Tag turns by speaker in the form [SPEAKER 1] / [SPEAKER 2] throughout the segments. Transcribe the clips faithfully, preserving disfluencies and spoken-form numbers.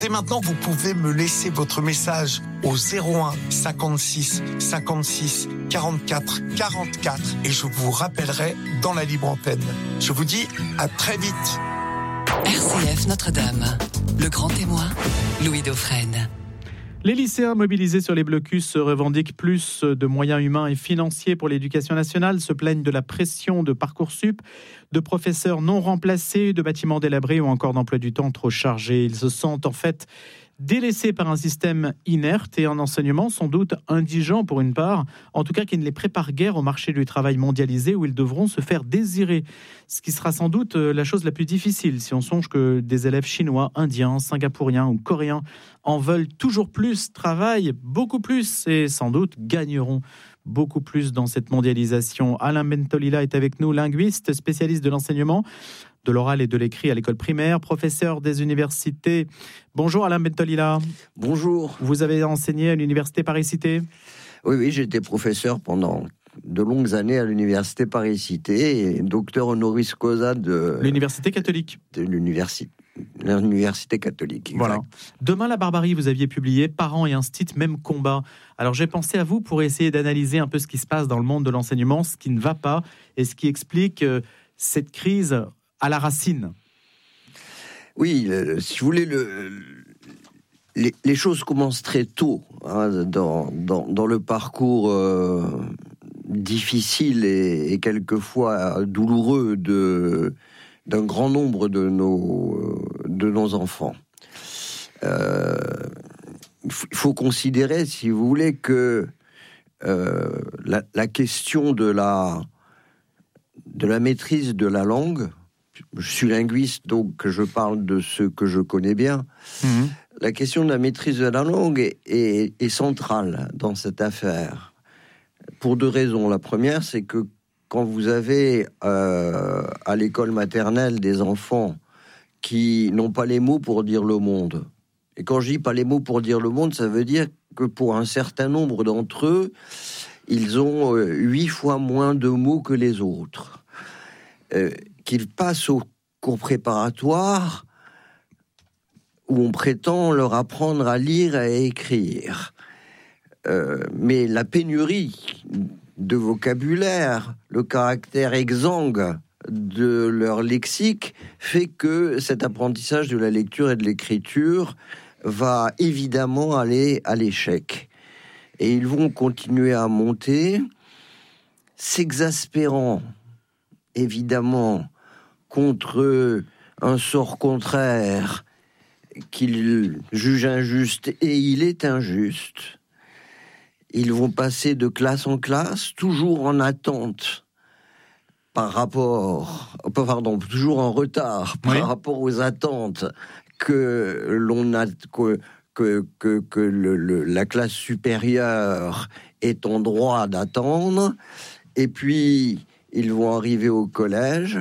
[SPEAKER 1] Dès maintenant, vous pouvez me laisser votre message au zéro un cinquante-six cinquante-six quarante-quatre quarante-quatre et je vous rappellerai dans la libre antenne. Je vous dis à très vite.
[SPEAKER 2] R C F Notre-Dame, le grand témoin, Louis Dauphren.
[SPEAKER 3] Les lycéens mobilisés sur les blocus revendiquent plus de moyens humains et financiers pour l'éducation nationale, se plaignent de la pression de Parcoursup, de professeurs non remplacés, de bâtiments délabrés ou encore d'emploi du temps trop chargés. Ils se sentent en fait délaissés par un système inerte et un enseignement sans doute indigent pour une part, en tout cas qui ne les prépare guère au marché du travail mondialisé où ils devront se faire désirer. Ce qui sera sans doute la chose la plus difficile si on songe que des élèves chinois, indiens, singapouriens ou coréens en veulent toujours plus, travaillent beaucoup plus et sans doute gagneront beaucoup plus dans cette mondialisation. Alain Bentolila est avec nous, linguiste, spécialiste de l'enseignement, de l'oral et de l'écrit à l'école primaire, professeur des universités. Bonjour Alain Bentolila.
[SPEAKER 4] Bonjour.
[SPEAKER 3] Vous avez enseigné à l'université Paris-Cité ?
[SPEAKER 4] Oui, oui, j'ai été professeur pendant de longues années à l'université Paris-Cité et docteur honoris causa de...
[SPEAKER 3] L'université catholique.
[SPEAKER 4] De l'université. L'université catholique, exact.
[SPEAKER 3] Voilà. Demain la barbarie, vous aviez publié Parents et Instit, même combat. Alors j'ai pensé à vous pour essayer d'analyser un peu ce qui se passe dans le monde de l'enseignement, ce qui ne va pas et ce qui explique euh, cette crise à la racine.
[SPEAKER 4] Oui, le, si vous voulez, le, les, les choses commencent très tôt hein, dans, dans, dans le parcours euh, difficile et, et quelquefois douloureux de... d'un grand nombre de nos, de nos enfants. Euh, il faut considérer, si vous voulez, que euh, la, la question de la, de la maîtrise de la langue, je suis linguiste, donc je parle de ce que je connais bien, mmh. La question de la maîtrise de la langue est, est, est centrale dans cette affaire, pour deux raisons. La première, c'est que quand vous avez euh, à l'école maternelle des enfants qui n'ont pas les mots pour dire le monde, et quand je dis pas les mots pour dire le monde, ça veut dire que pour un certain nombre d'entre eux, ils ont euh, huit fois moins de mots que les autres. Euh, qu'ils passent au cours préparatoire où on prétend leur apprendre à lire et à écrire. Euh, mais la pénurie de vocabulaire, le caractère exsangue de leur lexique fait que cet apprentissage de la lecture et de l'écriture va évidemment aller à l'échec. Et ils vont continuer à monter, s'exaspérant évidemment contre un sort contraire qu'ils jugent injuste, et il est injuste. Ils vont passer de classe en classe, toujours en attente par rapport, pardon, toujours en retard par oui. rapport aux attentes que l'on a, que, que, que, que le, le, la classe supérieure est en droit d'attendre. Et puis, ils vont arriver au collège.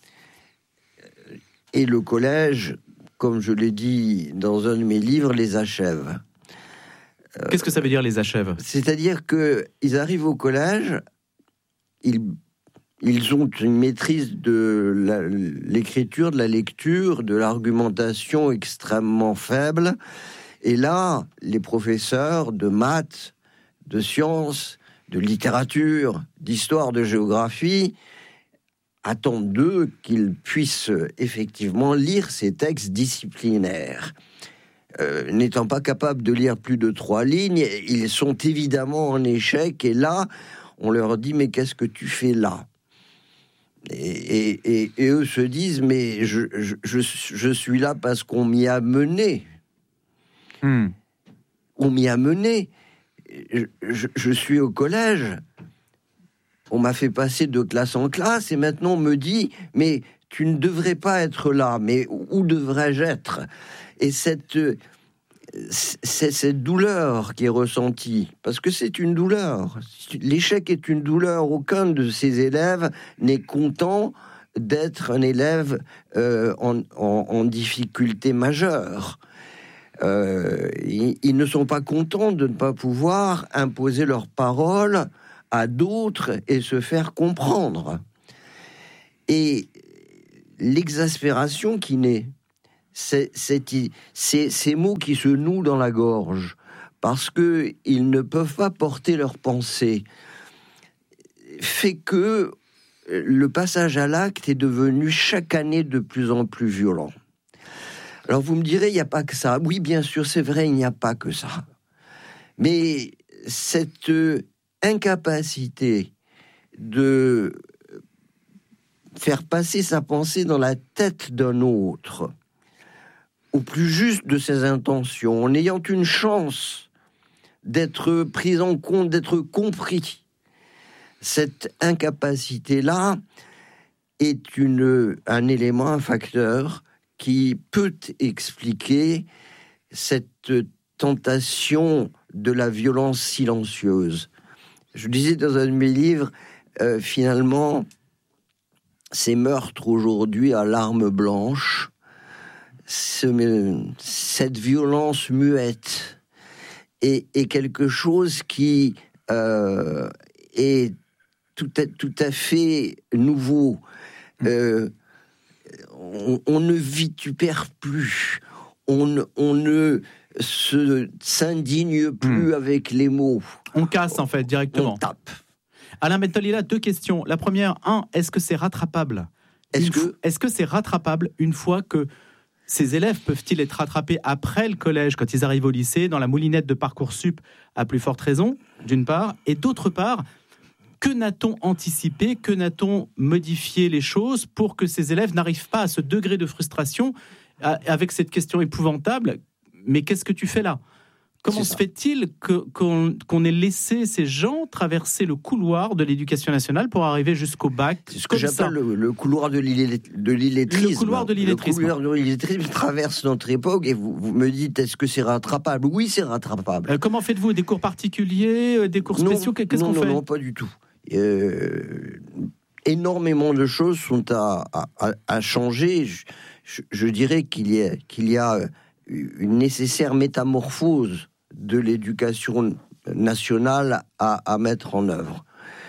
[SPEAKER 4] Et le collège, comme je l'ai dit dans un de mes livres, les achève.
[SPEAKER 3] Qu'est-ce que ça veut dire, les achève ?
[SPEAKER 4] C'est-à-dire qu'ils arrivent au collège, ils, ils ont une maîtrise de la, l'écriture, de la lecture, de l'argumentation extrêmement faible. Et là, les professeurs de maths, de sciences, de littérature, d'histoire, de géographie, attendent d'eux qu'ils puissent effectivement lire ces textes disciplinaires. Euh, n'étant pas capables de lire plus de trois lignes, ils sont évidemment en échec, et là, on leur dit « mais qu'est-ce que tu fais là ?» et, et, et, et eux se disent « mais je, je, je, je suis là parce qu'on m'y a mené. Hmm. On m'y a mené. Je, je, je suis au collège. On m'a fait passer de classe en classe, et maintenant on me dit « mais tu ne devrais pas être là, mais où devrais-je être ?» Et cette, c'est cette douleur qui est ressentie, parce que c'est une douleur. L'échec est une douleur. Aucun de ces élèves n'est content d'être un élève euh, en, en, en difficulté majeure. Euh, ils, ils ne sont pas contents de ne pas pouvoir imposer leurs paroles à d'autres et se faire comprendre. Et l'exaspération qui naît, c'est, c'est, c'est, ces mots qui se nouent dans la gorge, parce qu'ils ne peuvent pas porter leurs pensées, fait que le passage à l'acte est devenu chaque année de plus en plus violent. Alors vous me direz, il n'y a pas que ça. Oui, bien sûr, c'est vrai, il n'y a pas que ça. Mais cette incapacité de faire passer sa pensée dans la tête d'un autre, au plus juste de ses intentions, en ayant une chance d'être pris en compte, d'être compris, cette incapacité-là est une, un élément, un facteur qui peut expliquer cette tentation de la violence silencieuse. Je disais dans un de mes livres, euh, finalement, ces meurtres aujourd'hui à l'arme blanche, ce, cette violence muette est, est quelque chose qui euh, est tout à, tout à fait nouveau. Euh, on, on ne vitupère plus, on, on ne se s'indigne plus mmh. avec les mots.
[SPEAKER 3] On casse en fait directement.
[SPEAKER 4] On tape.
[SPEAKER 3] Alain Bentolila, deux questions. La première, un, est-ce que c'est rattrapable ?
[SPEAKER 4] Est-ce que...
[SPEAKER 3] F... est-ce que c'est rattrapable une fois que ces élèves peuvent-ils être rattrapés après le collège, quand ils arrivent au lycée, dans la moulinette de Parcoursup, à plus forte raison, d'une part, et d'autre part, que n'a-t-on anticipé, que n'a-t-on modifié les choses pour que ces élèves n'arrivent pas à ce degré de frustration avec cette question épouvantable ? Mais qu'est-ce que tu fais là ? Comment se fait-il que, qu'on, qu'on ait laissé ces gens traverser le couloir de l'éducation nationale pour arriver jusqu'au bac ?
[SPEAKER 4] C'est ce que j'appelle le, le couloir de, l'illé, de l'illettrisme.
[SPEAKER 3] Le couloir de l'illettrisme.
[SPEAKER 4] Le couloir de l'illettrisme traverse notre époque et vous, vous me dites, est-ce que c'est rattrapable ? Oui, c'est rattrapable.
[SPEAKER 3] Euh, comment faites-vous ? Des cours particuliers ? Des cours spéciaux ?
[SPEAKER 4] non,
[SPEAKER 3] Qu'est-ce
[SPEAKER 4] non,
[SPEAKER 3] qu'on
[SPEAKER 4] non,
[SPEAKER 3] fait ?
[SPEAKER 4] Non, pas du tout. Euh, énormément de choses sont à, à, à changer. Je, je, je dirais qu'il y a... Qu'il y a une nécessaire métamorphose de l'éducation nationale à, à mettre en œuvre.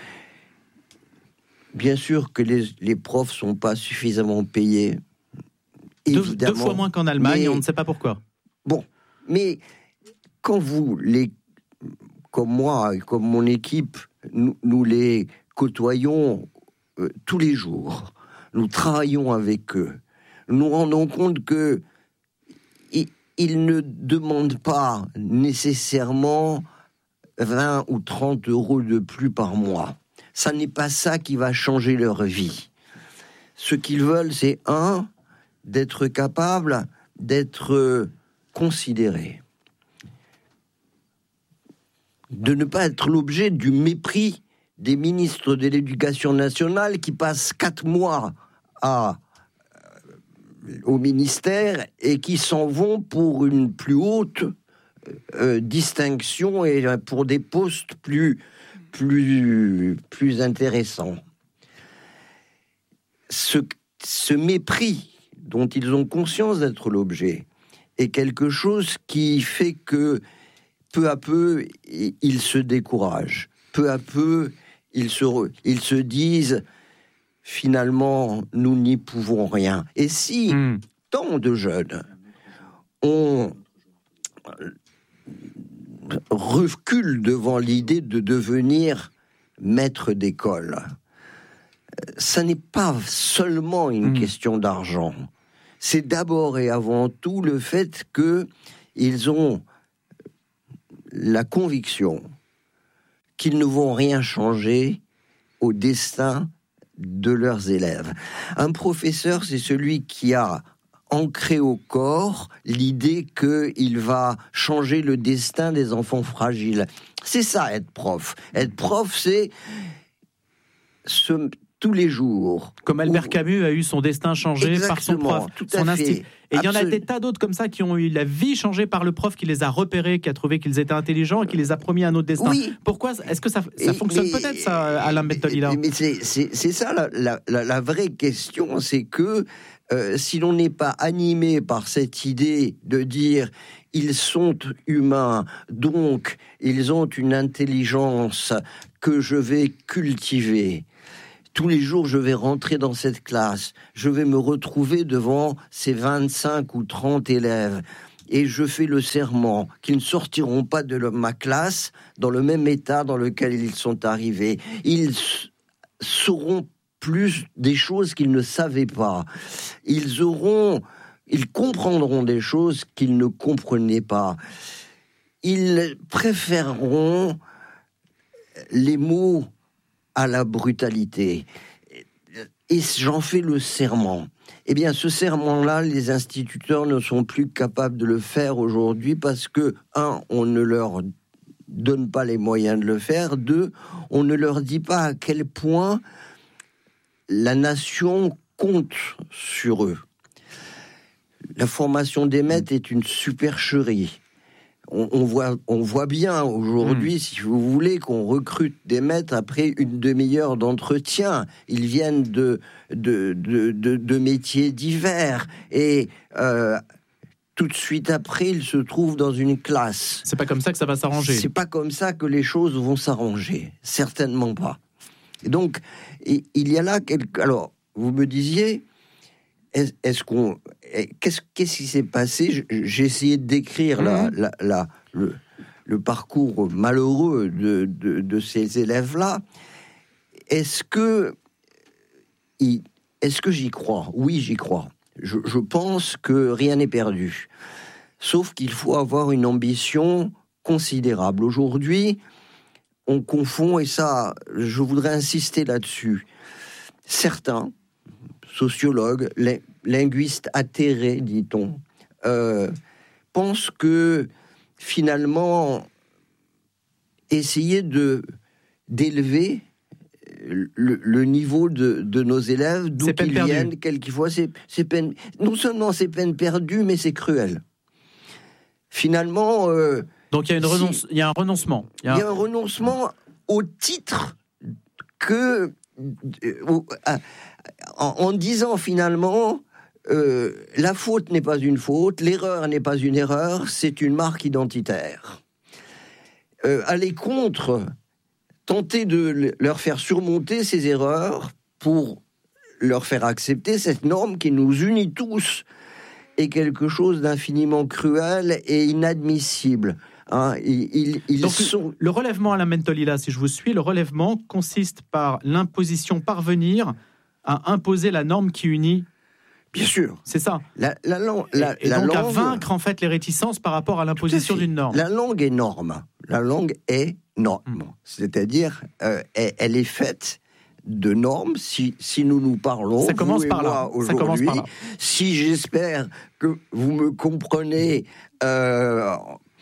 [SPEAKER 4] Bien sûr que les, les profs sont pas suffisamment payés.
[SPEAKER 3] Deux, deux fois moins qu'en Allemagne,
[SPEAKER 4] mais,
[SPEAKER 3] on ne sait pas pourquoi.
[SPEAKER 4] Bon, mais quand vous, les, comme moi, comme mon équipe, nous, nous les côtoyons euh, tous les jours, nous travaillons avec eux, nous nous rendons compte que ils ne demandent pas nécessairement vingt ou trente euros de plus par mois. Ça n'est pas ça qui va changer leur vie. Ce qu'ils veulent, c'est un, d'être capable d'être considérés. De ne pas être l'objet du mépris des ministres de l'Éducation nationale qui passent quatre mois à au ministère et qui s'en vont pour une plus haute euh, distinction et pour des postes plus, plus, plus intéressants. Ce, ce mépris dont ils ont conscience d'être l'objet est quelque chose qui fait que peu à peu, ils se découragent. Peu à peu, ils se, ils se disent... Finalement, nous n'y pouvons rien. Et si mmh. tant de jeunes on recule devant l'idée de devenir maître d'école, ça n'est pas seulement une mmh. question d'argent. C'est d'abord et avant tout le fait qu'ils ont la conviction qu'ils ne vont rien changer au destin de leurs élèves. Un professeur, c'est celui qui a ancré au corps l'idée qu'il va changer le destin des enfants fragiles. C'est ça, être prof. Être prof, c'est ce, tous les jours.
[SPEAKER 3] Comme Albert où... Camus a eu son destin changé par son prof,
[SPEAKER 4] tout à
[SPEAKER 3] son
[SPEAKER 4] fait.
[SPEAKER 3] instinct. Et il y en a des tas d'autres comme ça qui ont eu la vie changée par le prof qui les a repérés, qui a trouvé qu'ils étaient intelligents et qui les a promis un autre destin.
[SPEAKER 4] Oui.
[SPEAKER 3] Pourquoi ? Est-ce que ça, ça fonctionne mais, peut-être, ça, Alain Bentolila ?
[SPEAKER 4] Mais c'est, c'est, c'est ça la, la, la, la vraie question, c'est que euh, si l'on n'est pas animé par cette idée de dire ils sont humains, donc ils ont une intelligence que je vais cultiver, tous les jours, je vais rentrer dans cette classe, je vais me retrouver devant ces vingt-cinq ou trente élèves, et je fais le serment qu'ils ne sortiront pas de le, ma classe dans le même état dans lequel ils sont arrivés. Ils sauront plus des choses qu'ils ne savaient pas. Ils auront, ils comprendront des choses qu'ils ne comprenaient pas. Ils préféreront les mots à la brutalité. Et j'en fais le serment. Eh bien, ce serment-là, les instituteurs ne sont plus capables de le faire aujourd'hui parce que, un, on ne leur donne pas les moyens de le faire. Deux, on ne leur dit pas à quel point la nation compte sur eux. La formation des maîtres est une supercherie. On, on, voit, on voit bien aujourd'hui, mmh. si vous voulez, qu'on recrute des maîtres après une demi-heure d'entretien. Ils viennent de, de, de, de, de métiers divers. Et euh, tout de suite après, ils se trouvent dans une classe.
[SPEAKER 3] C'est pas comme ça que ça va s'arranger.
[SPEAKER 4] C'est pas comme ça que les choses vont s'arranger. Certainement pas. Et donc, il y a là quelque... Alors, vous me disiez... Est-ce, est-ce qu'on, qu'est-ce, qu'est-ce qui s'est passé? J'ai essayé de décrire la, la, la, le, le parcours malheureux de, de, de ces élèves-là. Est-ce que, est-ce que j'y crois? Oui, j'y crois. Je, je pense que rien n'est perdu. Sauf qu'il faut avoir une ambition considérable. Aujourd'hui, on confond, et ça, je voudrais insister là-dessus, certains sociologues, linguistes atterrés, dit-on, euh, pensent que finalement, essayer de d'élever le, le niveau de, de nos élèves, d'où qu'ils viennent, quelquefois, c'est, c'est peine, non seulement c'est peine perdue, mais c'est cruel. Finalement... Euh,
[SPEAKER 3] Donc il y a, une renonce, si, il y a un renoncement.
[SPEAKER 4] Il y a un, il y a un renoncement au titre que... Euh, euh, En, en disant finalement, euh, la faute n'est pas une faute, l'erreur n'est pas une erreur, c'est une marque identitaire. Euh, aller contre, tenter de leur faire surmonter ces erreurs pour leur faire accepter cette norme qui nous unit tous est quelque chose d'infiniment cruel et inadmissible. Hein, ils, ils
[SPEAKER 3] Donc,
[SPEAKER 4] sont...
[SPEAKER 3] Le relèvement à la Mentolila, si je vous suis, le relèvement consiste par l'imposition, parvenir à imposer la norme qui unit.
[SPEAKER 4] Bien sûr.
[SPEAKER 3] C'est ça.
[SPEAKER 4] La, la, la, la,
[SPEAKER 3] et, et
[SPEAKER 4] la
[SPEAKER 3] donc
[SPEAKER 4] langue...
[SPEAKER 3] à vaincre en fait les réticences par rapport à l'imposition d'une norme.
[SPEAKER 4] La langue est norme. La langue est norme. Mmh. C'est-à-dire, euh, elle, elle est faite de normes. Si, si nous nous parlons,
[SPEAKER 3] ça commence
[SPEAKER 4] vous
[SPEAKER 3] par
[SPEAKER 4] et moi,
[SPEAKER 3] là. Ça commence par là.
[SPEAKER 4] Si j'espère que vous me comprenez, euh,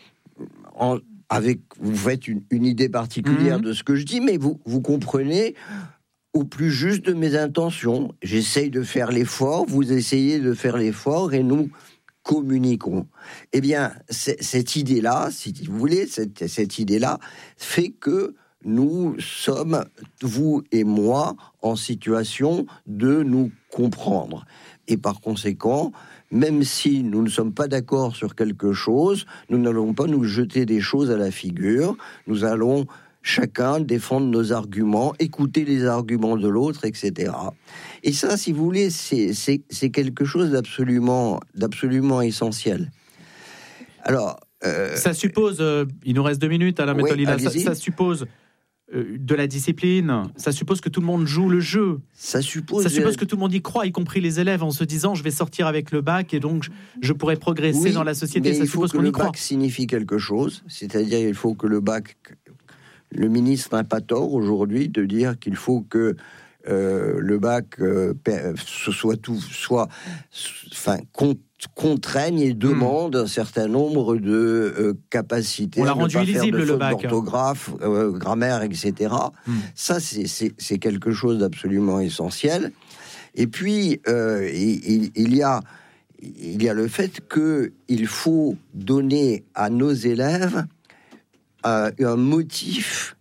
[SPEAKER 4] en, avec, vous faites une, une idée particulière mmh. de ce que je dis, mais vous, vous comprenez au plus juste de mes intentions. J'essaye de faire l'effort, vous essayez de faire l'effort, et nous communiquons. Eh bien, cette idée-là, si vous voulez, cette, cette idée-là fait que nous sommes, vous et moi, en situation de nous comprendre. Et par conséquent, même si nous ne sommes pas d'accord sur quelque chose, nous n'allons pas nous jeter des choses à la figure, nous allons chacun défendre nos arguments, écouter les arguments de l'autre, et cetera. Et ça, si vous voulez, c'est, c'est, c'est quelque chose d'absolument, d'absolument essentiel. Alors... Euh,
[SPEAKER 3] ça suppose, euh, il nous reste deux minutes à la méthode, oui, ça, ça suppose euh, de la discipline, ça suppose que tout le monde joue le jeu.
[SPEAKER 4] Ça suppose,
[SPEAKER 3] ça suppose que tout le monde y croit, y compris les élèves, en se disant je vais sortir avec le bac et donc je, je pourrai progresser oui, dans la société.
[SPEAKER 4] Mais
[SPEAKER 3] ça
[SPEAKER 4] il faut
[SPEAKER 3] suppose
[SPEAKER 4] que
[SPEAKER 3] qu'on
[SPEAKER 4] le
[SPEAKER 3] y croit.
[SPEAKER 4] bac signifie quelque chose, c'est-à-dire il faut que le bac... Le ministre n'a pas tort aujourd'hui de dire qu'il faut que euh, le bac euh, soit tout, soit, enfin, compte, contraigne et demande mmh. un certain nombre de euh, capacités.
[SPEAKER 3] On l'a rendu illisible le bac.
[SPEAKER 4] D'orthographe, euh, grammaire, et cetera. Mmh. Ça, c'est, c'est, c'est quelque chose d'absolument essentiel. Et puis, euh, il, il y a, il y a le fait que il faut donner à nos élèves Euh, un motif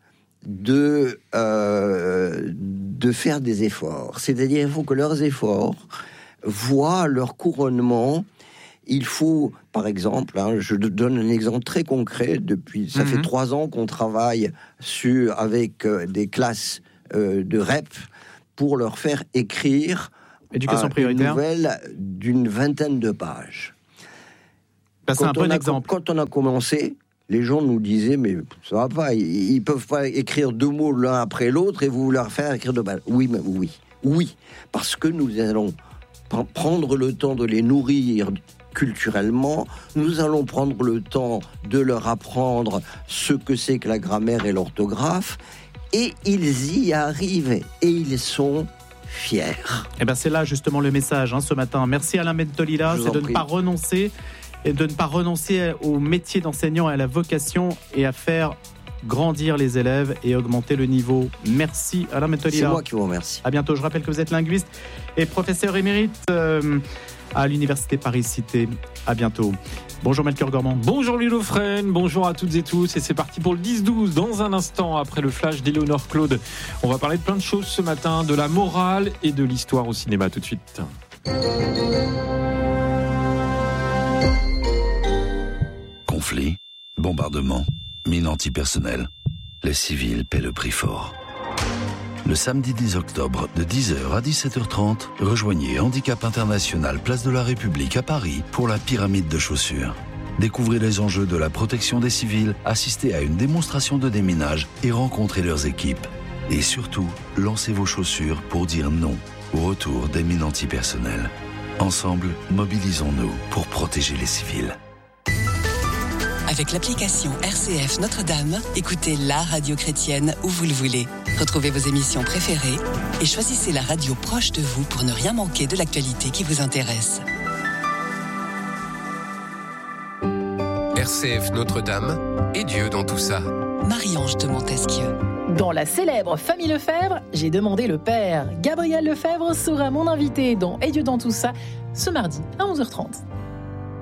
[SPEAKER 4] de, euh, de faire des efforts. C'est-à-dire il faut que leurs efforts voient leur couronnement. Il faut, par exemple, hein, je donne un exemple très concret, depuis, ça mmh. fait trois ans qu'on travaille sur, avec euh, des classes euh, de R E P pour leur faire écrire
[SPEAKER 3] Éducation
[SPEAKER 4] euh,
[SPEAKER 3] prioritaire.
[SPEAKER 4] une nouvelle d'une vingtaine de pages.
[SPEAKER 3] Ben, c'est un bon
[SPEAKER 4] a,
[SPEAKER 3] exemple.
[SPEAKER 4] Quand on a commencé, les gens nous disaient, mais ça va pas, ils, ils peuvent pas écrire deux mots l'un après l'autre et vous leur faire écrire deux pages. Oui, mais oui, oui, parce que nous allons pr- prendre le temps de les nourrir culturellement, nous allons prendre le temps de leur apprendre ce que c'est que la grammaire et l'orthographe, et ils y arrivent, et ils sont fiers.
[SPEAKER 3] Eh ben c'est là justement le message hein, ce matin. Merci Alain Bentolila, c'est de prie. ne pas renoncer et de ne pas renoncer au métier d'enseignant et à la vocation et à faire grandir les élèves et augmenter le niveau. Merci Alain Bentolila.
[SPEAKER 4] C'est moi qui vous remercie.
[SPEAKER 3] À bientôt. Je rappelle que vous êtes linguiste et professeur émérite euh, à l'Université Paris-Cité. À bientôt. Bonjour Melchior Gormand.
[SPEAKER 5] Bonjour Louis Lofren, bonjour à toutes et tous. Et c'est parti pour le dix douze. Dans un instant, après le flash d'Éléonore Claude, on va parler de plein de choses ce matin, de la morale et de l'histoire au cinéma. Tout de suite.
[SPEAKER 6] Conflit, bombardement, mine antipersonnelle. Les civils paient le prix fort. Le samedi dix octobre, de dix heures à dix-sept heures trente, rejoignez Handicap International, place de la République à Paris pour la pyramide de chaussures. Découvrez les enjeux de la protection des civils, assistez à une démonstration de déminage et rencontrez leurs équipes. Et surtout, lancez vos chaussures pour dire non au retour des mines antipersonnelles. Ensemble, mobilisons-nous pour protéger les civils.
[SPEAKER 2] Avec l'application R C F Notre-Dame, écoutez la radio chrétienne où vous le voulez. Retrouvez vos émissions préférées et choisissez la radio proche de vous pour ne rien manquer de l'actualité qui vous intéresse.
[SPEAKER 7] R C F Notre-Dame et Dieu dans tout ça.
[SPEAKER 2] Marie-Ange de Montesquieu.
[SPEAKER 8] Dans la célèbre famille Lefebvre, j'ai demandé le père. Gabriel Lefebvre sera mon invité dans Et Dieu dans tout ça, ce mardi à onze heures trente.